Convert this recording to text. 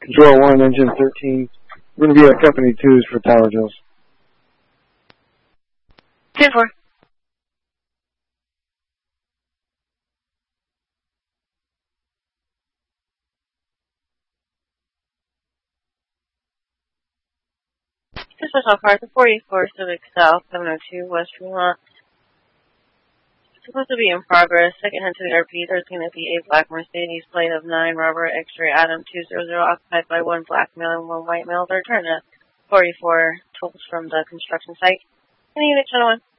Control 1, engine 13. We're going to be at Company 2s for tower drills. 10-4. Special car, 44 Civic South, 702 West Fremont. Supposed to be in progress. Second head to the RP. There's going to be a black Mercedes plate of 9 Robert X-ray Adam 200 occupied by 1 black male and 1 white male. Return to 44 tolls from the construction site. Any unit, gentlemen?